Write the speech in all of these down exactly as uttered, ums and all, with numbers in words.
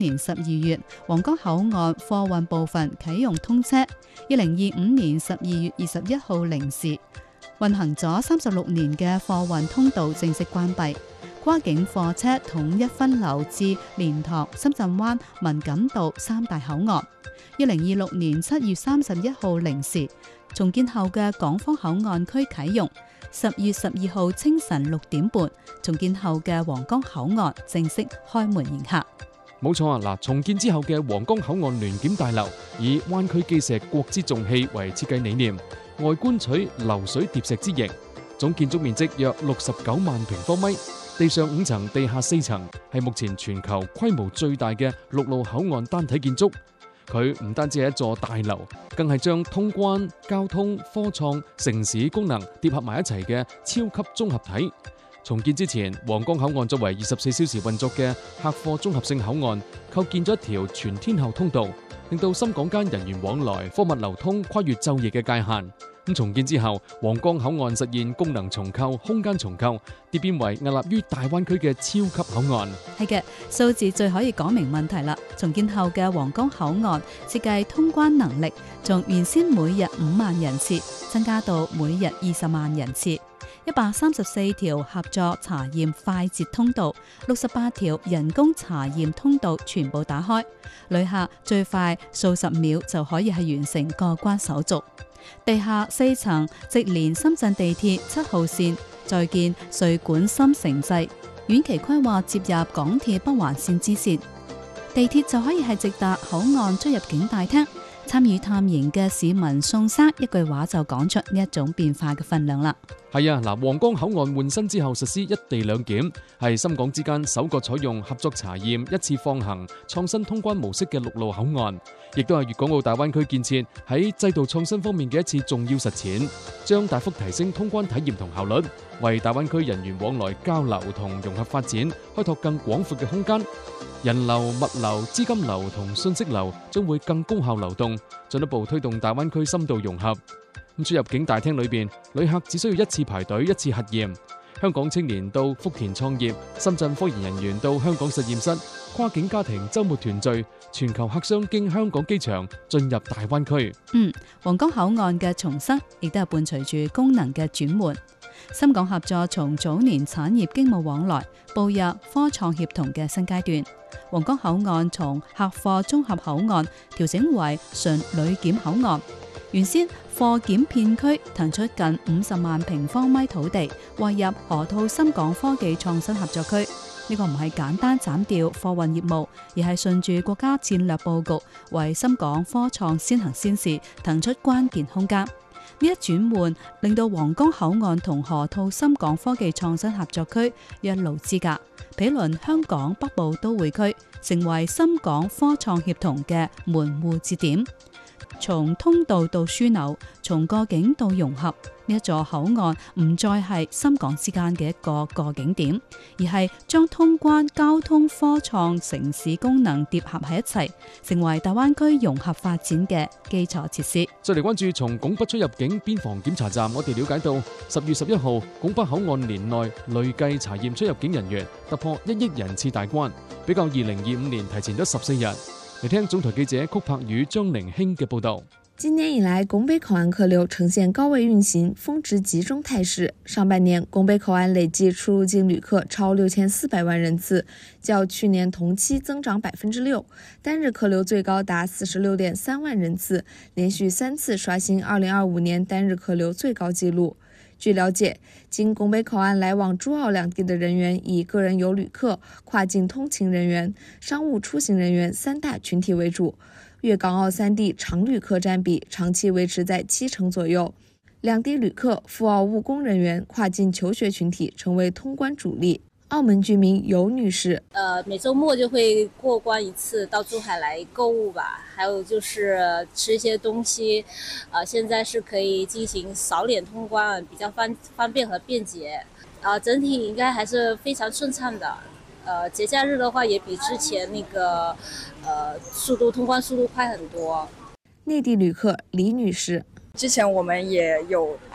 年十二月，皇崗口岸貨運部分啟用通車。二零二五年十二月二十一號零時，運行咗三十六年嘅貨運通道正式關閉，跨境貨車統一分流至蓮塘、深圳灣、文錦渡三大口岸。二零二六年七月三十一號零時，重建後嘅港方口岸區啟用。十月十二號清晨六點半，重建後嘅皇崗口岸正式開門迎客。 冇錯啊！嗱，重建之後嘅皇崗口岸聯檢大樓以灣區基石國之重器為設計理念，外觀取流水疊石之形，總建築面積約六十九萬平方米，地上五層、地下四層，係目前全球規模最大嘅陸路口岸單體建築。佢唔單止係一座大樓，更係將通關、交通、科創、城市功能疊合埋一齊嘅超級綜合體。重建之前，皇崗口岸作為二十四小時運作嘅客貨綜合性口岸，構建咗一條全天候通道，令到深港間人員往來、貨物流通跨越晝夜嘅界限。咁重建之後，皇崗口岸實現功能重構、空間重構，跌變為屹立於大灣區嘅超級口岸。 係嘅，數字最可以講明問題啦。重建後嘅皇崗口岸設計通關能力，從原先每日五萬人次增加到每日二十萬人次。一百三十四條合作查驗快捷通道，六十八條人工查驗通道全部打開，旅客最快數十秒就可以係完成過關手續。地下四層直連深圳地鐵七號線，再建穗莞深城際，遠期規劃接入港鐵北環線支線，地鐵就可以係直達口岸出入境大廳。參與探研嘅市民宋生一句話就講出呢一種變化嘅分量啦。 係啊，嗱，皇崗口岸換新之後實施一地兩檢，係深港之間首個採用合作查驗、一次放行、創新通關模式嘅陸路口岸，亦都係粵港澳大灣區建設喺制度創新方面嘅一次重要實踐，將大幅提升通關體驗同效率，為大灣區人員往來交流同融合發展開拓更廣闊嘅空間。人流、物流、資金流同信息流將會更高效流動，進一步推動大灣區深度融合。咁出入境大廳裏邊，旅客只需要一次排隊、一次核驗。香港青年到福田創業，深圳科研人員到香港實驗室，跨境家庭週末團聚，全球客商經香港機場進入大灣區。 嗯，皇崗口岸嘅重生，亦都係伴隨住功能嘅轉換。深港合作從早年產業經貿往來步入科創協同嘅新階段。皇崗口岸從客貨綜合口岸調整為純旅檢口岸。原先貨檢片區騰出近五十萬平方米土地，劃入河套深港科技創新合作區。呢個唔係簡單斬掉貨運業務，而係順住國家戰略佈局，為深港科創先行先試騰出關鍵空間。呢一轉換令到皇崗口岸同河套深港科技創新合作區一路之隔，毗鄰香港北部都會區，成為深港科創協同嘅門戶節點。從通道到樞紐，從過境到融合，呢一座口岸唔再係深港之間嘅一個過境點，而係將通關、交通、科創、城市功能疊合喺一齊，成為大灣區融合發展嘅基礎設施。 再嚟關注從拱北出入境邊防檢查站，我哋了解到十月十一號拱北口岸年內累計查驗出入境人員突破一億人次大關，比較二零二五年提前咗十四日。嚟聽總台記者曲柏宇、張凌興嘅報道。 今年以來，拱北口岸客流呈現高位運行、峰值集中態勢。上半年，拱北口岸累計出入境旅客超六千四百萬人次，較去年同期增長百分之六，單日客流最高達四十六點三萬人次，連續三次刷新二零二五年單日客流最高紀錄。據了解，經拱北口岸來往珠澳兩地的人員以個人遊旅客、跨境通勤人員、商務出行人員三大群體為主。粵港澳三地常旅客佔比長期維持在七成左右，兩地旅客、赴澳務工人員、跨境求學群體成為通關主力。澳門居民尤女士， 呃，每周末就會過關一次，到珠海來購物吧。還有就是吃一些東西，呃，現在是可以進行掃臉通關，比較方方便和便捷。呃，整體應該還是非常順暢的。呃，節假日的話，也比之前那個，呃，速度通關速度快很多。 內地旅客李女士， 之前我們也有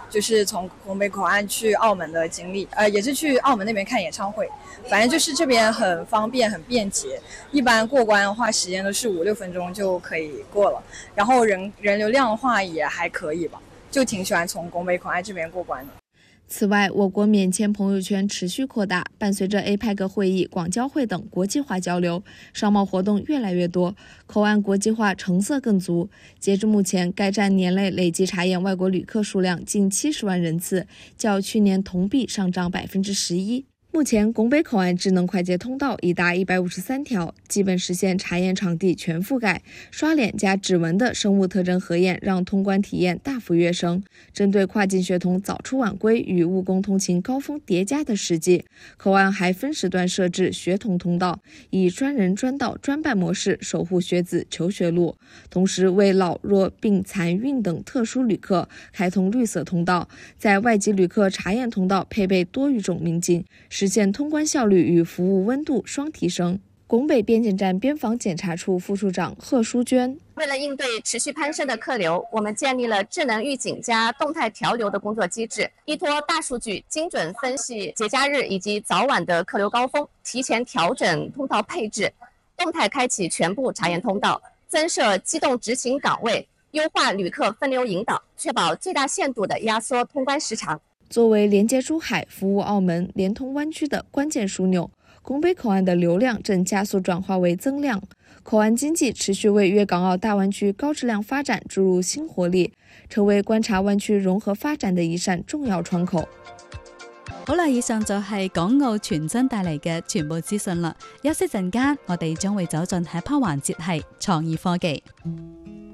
就是从拱北口岸去澳门的经历，呃，也是去澳门那边看演唱会。反正就是这边很方便很便捷，一般过关的话时间都是五六分钟就可以过了，然后人人流量的话也还可以吧，就挺喜欢从拱北口岸这边过关的。 此外，我国免签朋友圈持续扩大，伴随着 A P E C 会议、广交会等国际化交流，商贸活动越来越多，口岸国际化成色更足。截至目前，该站年内累计查验外国旅客数量近七十万人次，较去年同比上涨百分之十一。目前，拱北口岸智能快捷通道已达一百五十三条，基本实现查验场地全覆盖。刷脸加指纹的生物特征核验让通关体验大幅跃升。针对跨境学童早出晚归与务工通勤高峰叠加的实际，口岸还分时段设置学童通道，以专人专道专办模式守护学子求学路，同时为老弱病残孕等特殊旅客开通绿色通道，在外籍旅客查验通道配备多语种民警，实现通关效率与服务温度双提升。拱北边检站边防检查处副处长贺淑娟： 为了应对持续攀升的客流，我们建立了智能预警加动态调流的工作机制，依托大数据精准分析节假日以及早晚的客流高峰，提前调整通道配置，动态开启全部查验通道，增设机动执勤岗位，优化旅客分流引导，确保最大限度的压缩通关时长。 作为连接珠海、服务澳门、连通湾区的关键枢纽，拱北口岸的流量正加速转化为增量，口岸经济持续为粤港澳大湾区高质量发展注入新活力，成为觀察灣區融合發展的一扇重要窗口。 好啦，以上就係港澳傳真帶嚟嘅全部資訊啦。休息陣間，我哋將會走進下一 part 環節係創意科技。